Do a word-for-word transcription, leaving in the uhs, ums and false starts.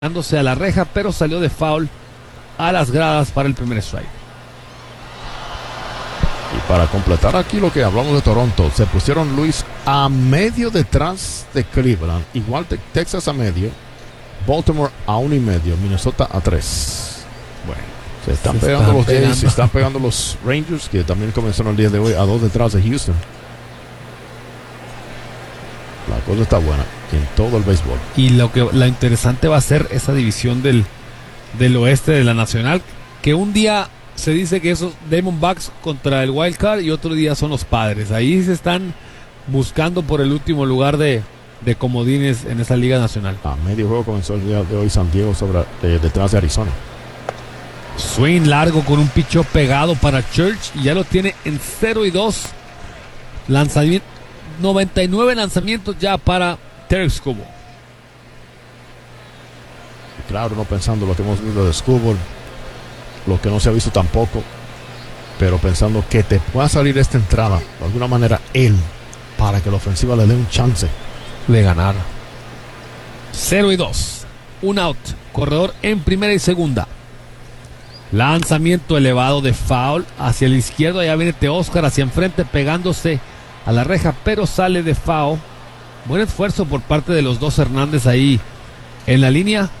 dándose a la reja, pero salió de foul a las gradas para el primer strike. Y para completar aquí lo que hablamos de Toronto, se pusieron, Luis, a medio detrás de Cleveland, igual de Texas a medio, Baltimore a uno y medio, Minnesota a tres. Bueno, se están se pegando están los Jays, se están pegando los Rangers, que también comenzaron el día de hoy a dos detrás de Houston. La cosa está buena en todo el béisbol. Y lo que la interesante va a ser esa división del, del oeste de la Nacional, que un día se dice que esos Diamondbacks contra el Wild Card y otro día son los Padres. Ahí se están buscando por el último lugar de, de comodines en esa Liga Nacional. A medio juego comenzó el día de hoy San Diego sobre, eh, detrás de Arizona. Swing largo con un pichó pegado para Church y ya lo tiene en cero y dos. Lanzamiento, noventa y nueve lanzamientos ya para Tarik Skubal. Claro, no pensando lo que hemos visto de Skubal, lo que no se ha visto tampoco, pero pensando que te pueda salir esta entrada de alguna manera él, para que la ofensiva le dé un chance de ganar. Cero y dos, un out, corredor en primera y segunda. Lanzamiento elevado de foul hacia la izquierda, allá viene Teóscar hacia enfrente pegándose a la reja, pero sale de foul. Buen esfuerzo por parte de los dos Hernández ahí en la línea.